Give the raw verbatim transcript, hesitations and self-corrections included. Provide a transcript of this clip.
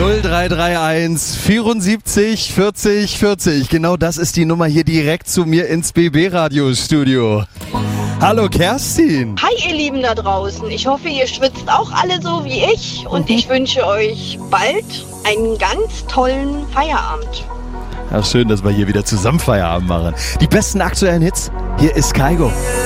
null drei drei eins vierundsiebzig vierzig vierzig. Genau das ist die Nummer hier direkt zu mir ins B B-Radiostudio. Hallo Kerstin. Hi ihr Lieben da draußen. Ich hoffe, ihr schwitzt auch alle so wie ich. Und ich wünsche euch bald einen ganz tollen Feierabend. Ja, schön, dass wir hier wieder zusammen Feierabend machen. Die besten aktuellen Hits, hier ist Kaigo.